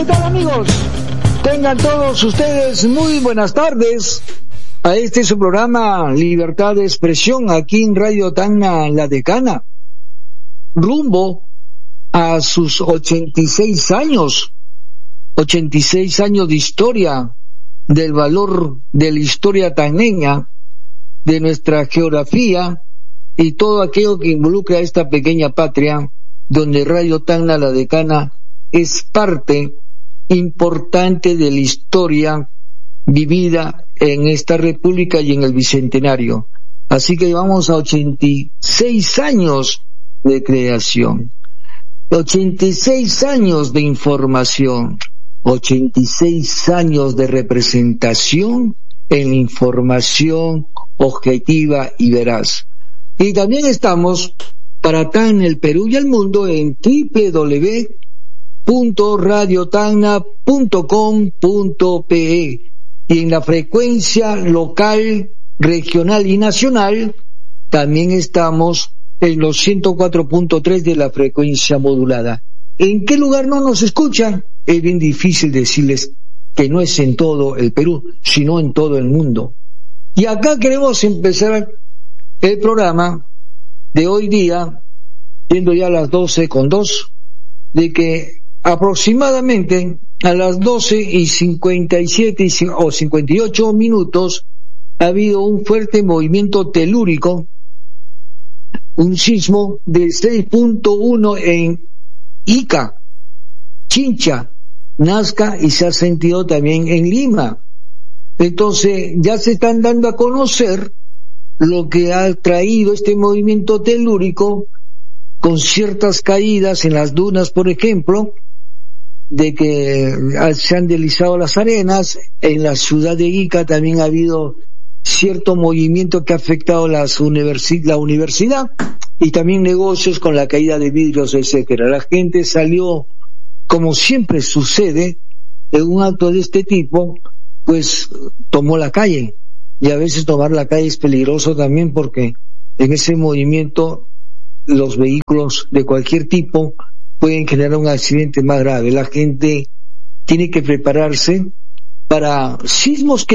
¿Qué tal, amigos? Tengan todos ustedes muy buenas tardes a este su programa Libertad de Expresión aquí en Radio Tacna La Decana, rumbo a sus 86 años de historia, del valor de la historia tacneña, de nuestra geografía y todo aquello que involucra a esta pequeña patria donde Radio Tacna La Decana es parte importante de la historia vivida en esta república y en el bicentenario. Así que vamos a 86 años de creación, 86 años de información, 86 años de representación en información objetiva y veraz. Y también estamos para Tacna, el Perú y el mundo en www.radiotacna.com.pe y en la frecuencia local, regional y nacional también estamos en los 104.3 de la frecuencia modulada. ¿En qué lugar no nos escuchan? Es bien difícil decirles que no es en todo el Perú, sino en todo el mundo. Y acá queremos empezar el programa de hoy día, siendo ya las 12:02, de que aproximadamente a las 12:57 o 58 minutos ha habido un fuerte movimiento telúrico, un sismo de 6.1 en Ica, Chincha, Nazca y se ha sentido también en Lima. Entonces ya se están dando a conocer lo que ha traído este movimiento telúrico con ciertas caídas en las dunas, por ejemplo, de que se han deslizado las arenas. En la ciudad de Ica también ha habido cierto movimiento que ha afectado la universidad y también negocios con la caída de vidrios, etcétera. La gente salió, como siempre sucede en un acto de este tipo, pues tomó la calle, y a veces tomar la calle es peligroso también porque en ese movimiento los vehículos de cualquier tipo pueden generar un accidente más grave. La gente tiene que prepararse para sismos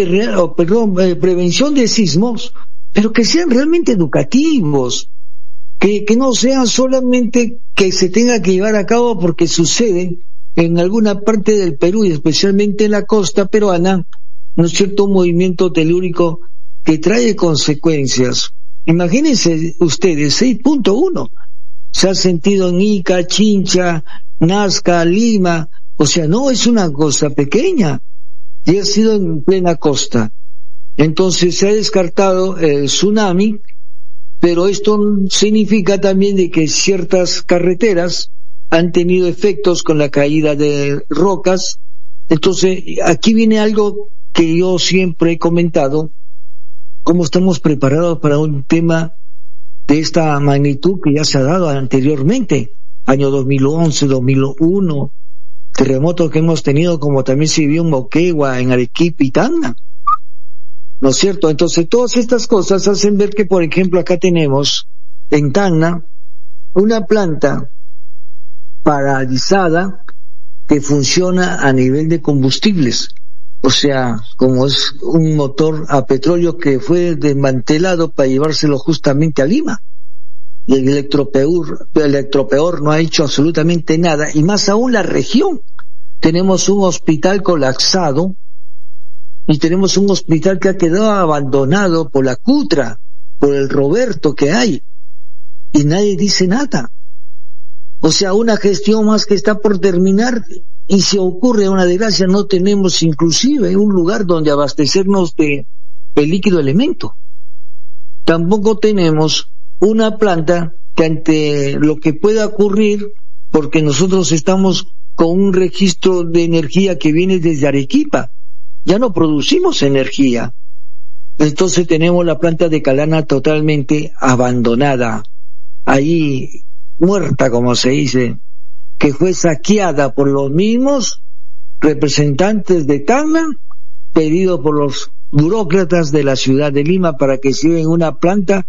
prevención de sismos, pero que sean realmente educativos, que no sean solamente que se tenga que llevar a cabo porque suceden en alguna parte del Perú y especialmente en la costa peruana, ¿no es cierto?, un movimiento telúrico que trae consecuencias. Imagínense ustedes, 6.1 se ha sentido en Ica, Chincha, Nazca, Lima, o sea, no es una cosa pequeña, y ha sido en plena costa. Entonces se ha descartado el tsunami, pero esto significa también de que ciertas carreteras han tenido efectos con la caída de rocas. Entonces aquí viene algo que yo siempre he comentado: cómo estamos preparados para un tema de esta magnitud que ya se ha dado anteriormente, año 2011, 2001, terremotos que hemos tenido, como también se vivió en Moquegua, en Arequipa y Tacna, ¿no es cierto? Entonces todas estas cosas hacen ver que, por ejemplo, acá tenemos en Tacna una planta paralizada que funciona a nivel de combustibles. O sea, como es un motor a petróleo que fue desmantelado para llevárselo justamente a Lima. Y el Electropeor no ha hecho absolutamente nada, y más aún la región. Tenemos un hospital colapsado y tenemos un hospital que ha quedado abandonado por la Cutra, por el Roberto que hay, y nadie dice nada. O sea, una gestión más que está por terminar. Y si ocurre una desgracia, no tenemos inclusive un lugar donde abastecernos de líquido elemento. Tampoco tenemos una planta que, ante lo que pueda ocurrir, porque nosotros estamos con un registro de energía que viene desde Arequipa, ya no producimos energía. Entonces tenemos la planta de Calana totalmente abandonada, ahí muerta, como se dice, que fue saqueada por los mismos representantes de Tacna, pedido por los burócratas de la ciudad de Lima para que se lleven una planta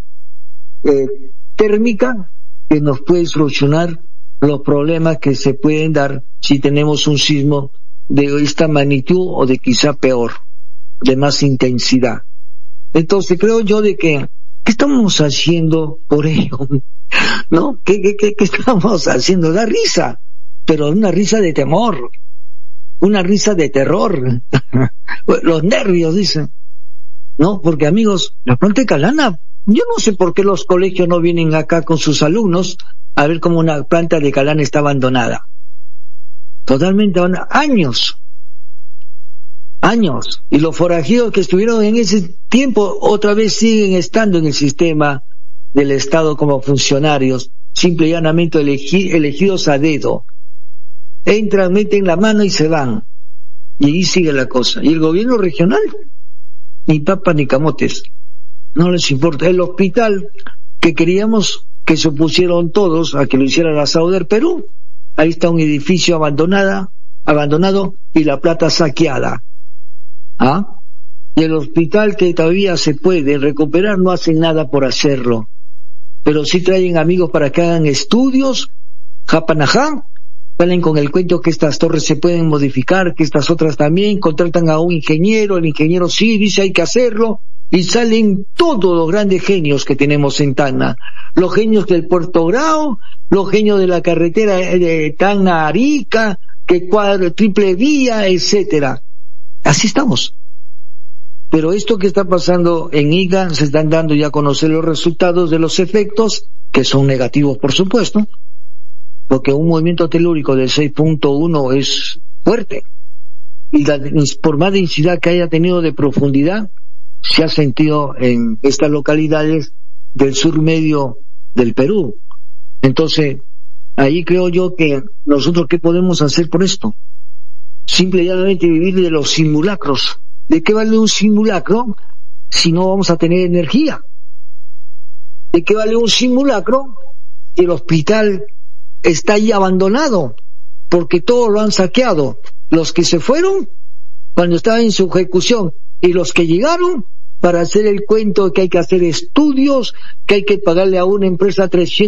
térmica que nos puede solucionar los problemas que se pueden dar si tenemos un sismo de esta magnitud o de quizá peor, de más intensidad. Entonces creo yo de que, ¿qué estamos haciendo por ello? ¿No? ¿Qué estamos haciendo? Da risa, pero una risa de temor, una risa de terror. Los nervios, dicen. No, porque amigos, la planta de Calana, yo no sé por qué los colegios no vienen acá con sus alumnos a ver cómo una planta de Calana está abandonada. Totalmente abandonada. Años. Y los forajidos que estuvieron en ese tiempo otra vez siguen estando en el sistema del Estado como funcionarios, simple y llanamente elegidos a dedo. Entran, meten la mano y se van. Y ahí sigue la cosa. Y el gobierno regional, ni papas ni camotes. No les importa. El hospital que queríamos, que se opusieron todos a que lo hiciera la Sauder Perú, ahí está un edificio abandonado y la plata saqueada. Y el hospital que todavía se puede recuperar no hacen nada por hacerlo, pero sí traen amigos para que hagan estudios, japanajá, salen con el cuento que estas torres se pueden modificar, que estas otras también, contratan a un ingeniero, el ingeniero sí dice hay que hacerlo, y salen todos los grandes genios que tenemos en Tacna, los genios del Puerto Grau, los genios de la carretera de Tacna a Arica, que triple vía, etcétera. Así estamos. Pero esto que está pasando en Ica, se están dando ya a conocer los resultados de los efectos, que son negativos por supuesto, porque un movimiento telúrico de 6.1 es fuerte, y por más densidad que haya tenido de profundidad, se ha sentido en estas localidades del sur medio del Perú. Entonces, ahí creo yo que nosotros, ¿qué podemos hacer por esto? Simple y llanamente vivir de los simulacros. ¿De qué vale un simulacro si no vamos a tener energía? ¿De qué vale un simulacro si el hospital está ahí abandonado? Porque todos lo han saqueado. Los que se fueron cuando estaba en su ejecución y los que llegaron para hacer el cuento de que hay que hacer estudios, que hay que pagarle a una empresa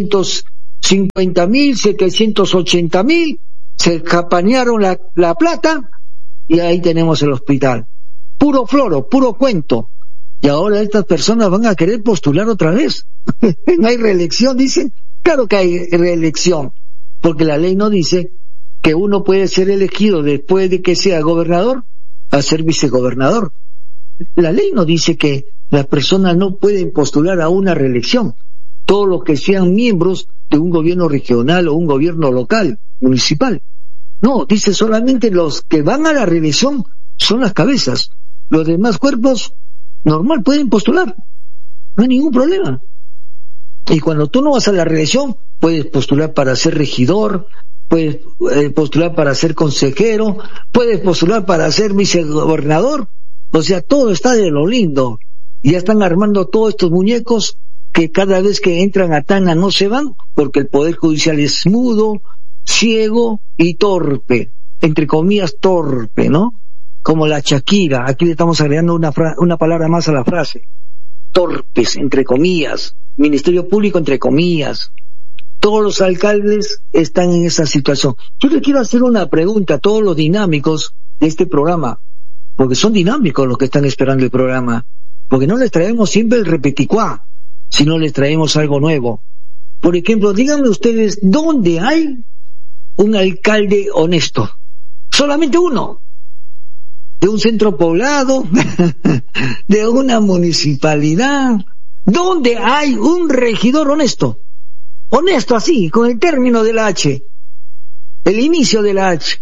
350,000, 780,000, se japanearon la plata y ahí tenemos el hospital. Puro floro, puro cuento. Y ahora estas personas van a querer postular otra vez. ¿No hay reelección? Dicen. Claro que hay reelección, porque la ley no dice que uno puede ser elegido después de que sea gobernador a ser vicegobernador. La ley no dice que las personas no pueden postular a una reelección. Todos los que sean miembros de un gobierno regional o un gobierno local, municipal. No, dice solamente los que van a la reelección son las cabezas. Los demás cuerpos, normal, pueden postular. No hay ningún problema. Y cuando tú no vas a la reelección, puedes postular para ser regidor, puedes postular para ser consejero, puedes postular para ser vicegobernador. O sea, todo está de lo lindo. Y ya están armando todos estos muñecos que cada vez que entran a Tacna no se van, porque el Poder Judicial es mudo, ciego y torpe. Entre comillas, torpe, ¿no? Como la Shakira. Aquí le estamos agregando una palabra más a la frase. Torpes, entre comillas. Ministerio Público, entre comillas. Todos los alcaldes están en esa situación. Yo le quiero hacer una pregunta a todos los dinámicos de este programa, porque son dinámicos los que están esperando el programa, porque no les traemos siempre el repeticuá, sino les traemos algo nuevo. Por ejemplo, díganme ustedes, ¿dónde hay un alcalde honesto? Solamente uno. De un centro poblado, de una municipalidad. ¿Dónde hay un regidor honesto? Honesto así, con el término de la H. El inicio de la H.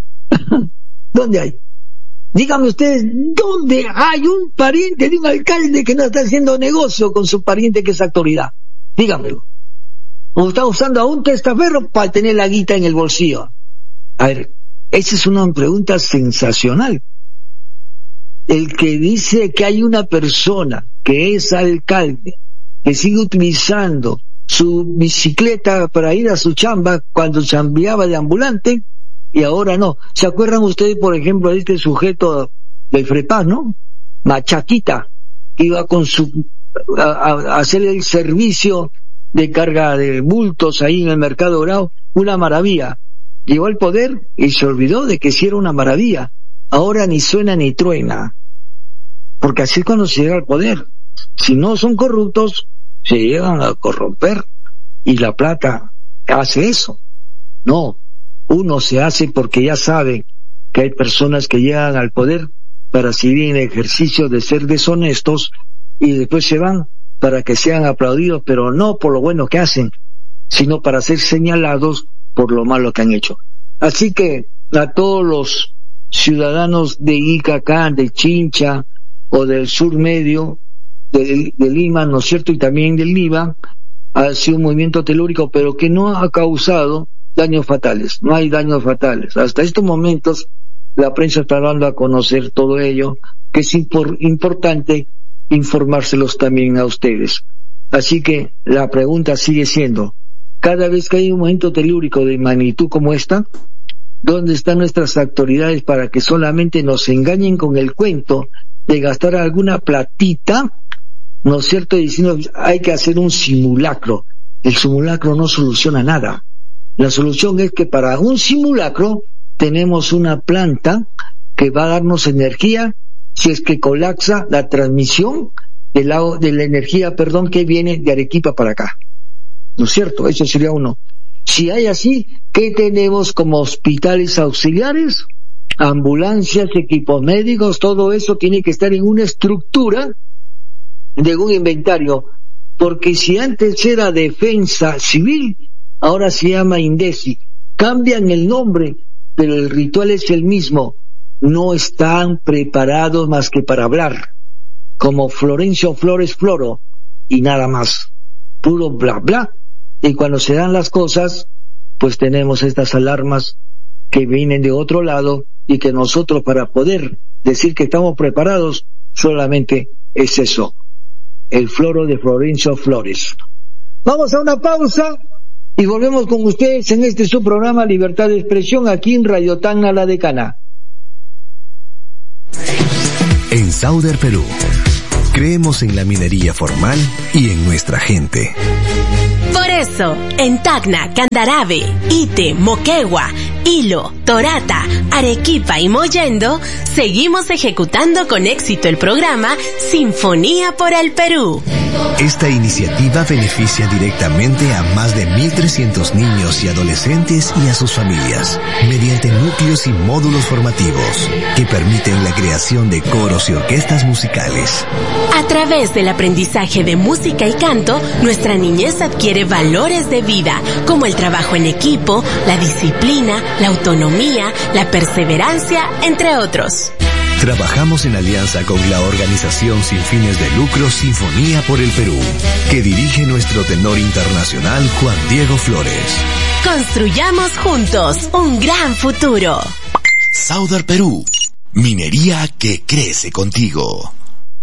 ¿Dónde hay? Díganme ustedes, ¿dónde hay un pariente de un alcalde que no está haciendo negocio con su pariente que es autoridad? Díganmelo. O está usando a un testaferro para tener la guita en el bolsillo. A ver, esa es una pregunta sensacional. El que dice que hay una persona que es alcalde, que sigue utilizando su bicicleta para ir a su chamba cuando chambeaba de ambulante, y ahora no. ¿Se acuerdan ustedes, por ejemplo, de este sujeto del FREPAS, ¿no? Machaquita, que iba con a hacer el servicio de carga de bultos ahí en el Mercado Grau, una maravilla. llegó al poder y se olvidó de que sí era una maravilla. Ahora ni suena ni truena, porque así es cuando se llega al poder. Si no son corruptos, se llegan a corromper, y la plata hace eso. No, uno se hace porque ya sabe que hay personas que llegan al poder para seguir en el ejercicio de ser deshonestos, y después se van para que sean aplaudidos, pero no por lo bueno que hacen, sino para ser señalados por lo malo que han hecho. Así que a todos los ciudadanos de Ica, de Chincha o del sur medio de Lima, ¿no es cierto?, y también del Lima, ha sido un movimiento telúrico, pero que no ha causado daños fatales. No hay daños fatales. Hasta estos momentos la prensa está dando a conocer todo ello, que es importante informárselos también a ustedes. Así que la pregunta sigue siendo, cada vez que hay un momento telúrico de magnitud como esta, ¿dónde están nuestras autoridades para que solamente nos engañen con el cuento de gastar alguna platita, ¿no es cierto?, diciendo hay que hacer un simulacro? El simulacro no soluciona nada. La solución es que para un simulacro tenemos una planta que va a darnos energía si es que colapsa la transmisión de la energía, que viene de Arequipa para acá. ¿No es cierto? Eso sería uno. Si hay así, ¿qué tenemos como hospitales auxiliares? Ambulancias, equipos médicos, todo eso tiene que estar en una estructura de un inventario, porque si antes era Defensa Civil, ahora se llama INDECI. Cambian el nombre, pero el ritual es el mismo. No están preparados más que para hablar, como Florencio Flores Floro, y nada más. Puro bla bla. Y cuando se dan las cosas, pues tenemos estas alarmas que vienen de otro lado, y que nosotros, para poder decir que estamos preparados, solamente es eso, el floro de Florencio Flores. Vamos a una pausa y volvemos con ustedes en este su programa Libertad de Expresión, aquí en Radio Tacna La Decana. En Sauder, Perú, creemos en la minería formal y en nuestra gente. Por eso, en Tacna, Candarave, Ite, Moquegua, Hilo, Torata, Arequipa y Mollendo, seguimos ejecutando con éxito el programa Sinfonía por el Perú. Esta iniciativa beneficia directamente a más de 1.300 niños y adolescentes y a sus familias, mediante núcleos y módulos formativos que permiten la creación de coros y orquestas musicales. A través del aprendizaje de música y canto, nuestra niñez adquiere valores de vida, como el trabajo en equipo, la disciplina, la autonomía, la perseverancia, entre otros. Trabajamos en alianza con la organización sin fines de lucro Sinfonía por el Perú, que dirige nuestro tenor internacional Juan Diego Flores. Construyamos juntos un gran futuro. Sauder Perú, minería que crece contigo.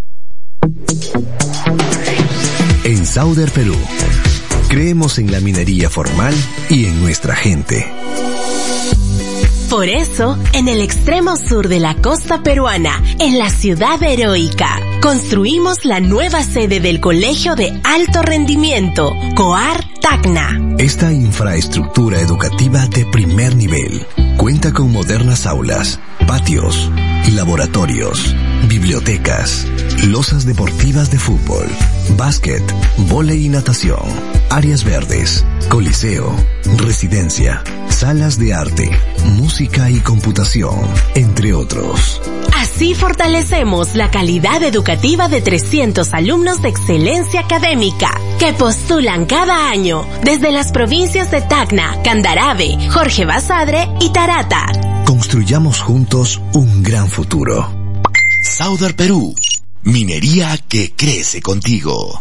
En Sauder Perú, creemos en la minería formal y en nuestra gente. Por eso, en el extremo sur de la costa peruana, en la ciudad heroica, construimos la nueva sede del Colegio de Alto Rendimiento, COAR Tacna. Esta infraestructura educativa de primer nivel cuenta con modernas aulas, patios, laboratorios, bibliotecas, losas deportivas de fútbol, básquet, vóley y natación, áreas verdes, coliseo, residencia, salas de arte, música y computación, entre otros. Así fortalecemos la calidad educativa de 300 alumnos de excelencia académica que postulan cada año desde las provincias de Tacna, Candarave, Jorge Basadre y Tarata. Construyamos juntos un gran futuro. Sauder Perú, minería que crece contigo.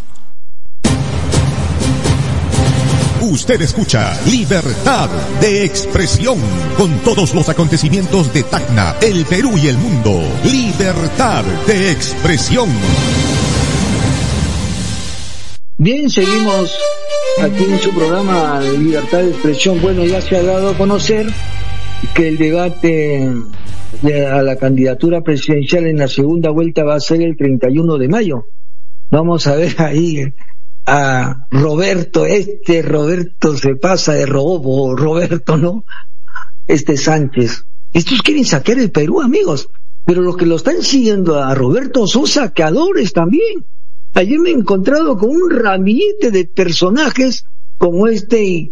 Usted escucha Libertad de Expresión con todos los acontecimientos de Tacna, el Perú y el mundo. Libertad de Expresión. Bien, seguimos aquí en su programa Libertad de Expresión. Bueno, ya se ha dado a conocer que el debate a la candidatura presidencial en la segunda vuelta va a ser el 31 de mayo. Vamos a ver ahí a Roberto se pasa de robo, Roberto, ¿no? Sánchez. Estos quieren saquear el Perú, amigos, pero los que lo están siguiendo a Roberto son saqueadores también. Ayer me he encontrado con un ramillete de personajes como qué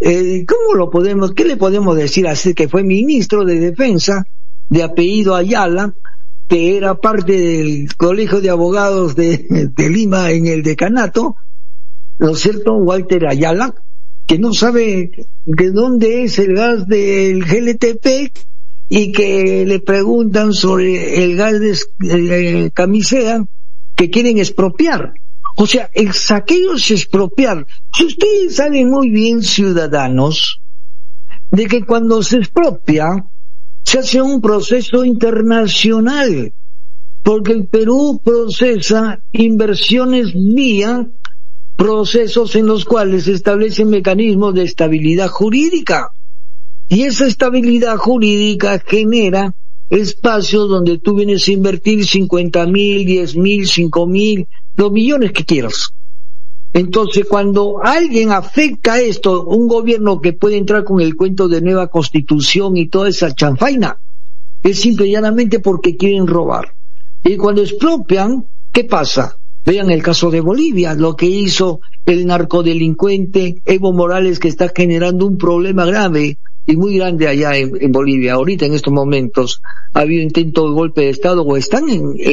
le podemos decir? Así que fue ministro de Defensa, de apellido Ayala, que era parte del Colegio de Abogados de Lima en el decanato, ¿no es cierto? Walter Ayala, que no sabe de dónde es el gas del GLTP y que le preguntan sobre el gas de Camisea que quieren expropiar. O sea, el saqueo es expropiar. Si ustedes saben muy bien, ciudadanos, de que cuando se expropia se hace un proceso internacional, porque el Perú procesa inversiones vía procesos en los cuales se establecen mecanismos de estabilidad jurídica, y esa estabilidad jurídica genera espacios donde tú vienes a invertir 50,000, 10,000, 5,000, los millones que quieras. Entonces, cuando alguien afecta esto, un gobierno que puede entrar con el cuento de nueva constitución y toda esa chanfaina, es simple y llanamente porque quieren robar. Y cuando expropian, ¿qué pasa? Vean el caso de Bolivia, lo que hizo el narcodelincuente Evo Morales, que está generando un problema grave y muy grande allá en Bolivia. Ahorita, en estos momentos, ha habido intento de golpe de Estado, o están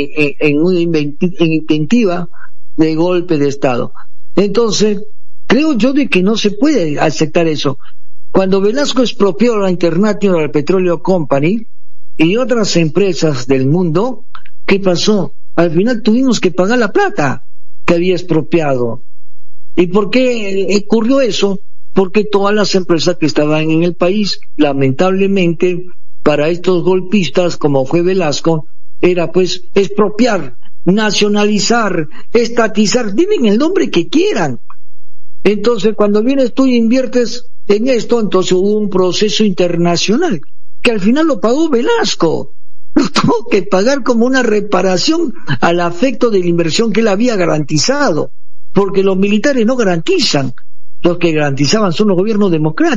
en una inventiva de golpe de Estado. Entonces, creo yo de que no se puede aceptar eso. Cuando Velasco expropió la International Petroleum Company y otras empresas del mundo, ¿qué pasó? Al final tuvimos que pagar la plata que había expropiado. ¿Y por qué ocurrió eso? Porque todas las empresas que estaban en el país, lamentablemente, para estos golpistas, como fue Velasco, era pues expropiar, nacionalizar, estatizar, tienen el nombre que quieran. Entonces, cuando vienes tú y inviertes en esto, entonces hubo un proceso internacional, que al final lo pagó Velasco. Lo tuvo que pagar como una reparación al afecto de la inversión que él había garantizado, porque los militares no garantizan, los que garantizaban son los gobiernos democráticos.